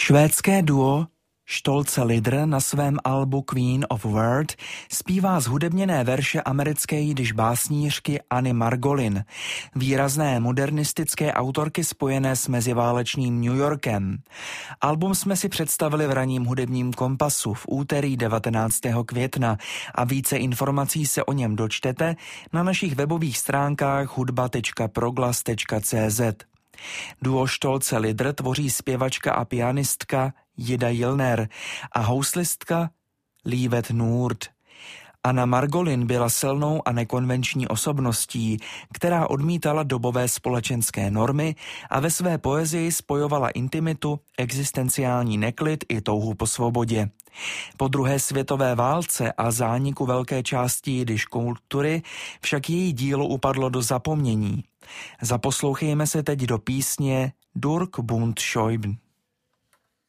Švédské duo Stolze Lieder na svém albu Queen of World zpívá zhudebněné verše americké jidiš básnířky Anny Margolin, výrazné modernistické autorky spojené s meziválečným New Yorkem. Album jsme si představili v ranním hudebním kompasu v úterý 19. května a více informací se o něm dočtete na našich webových stránkách hudba.proglas.cz. Duo Stolze Lieder tvoří zpěvačka a pianistka Jida Jilner a houslistka Livet Nord. Anna Margolin byla silnou a nekonvenční osobností, která odmítala dobové společenské normy a ve své poezii spojovala intimitu, existenciální neklid i touhu po svobodě. Po druhé světové válce a zániku velké části jidiš kultury však její dílo upadlo do zapomnění. Zaposlouchejme se teď do písně Durch Bunt Scheiben.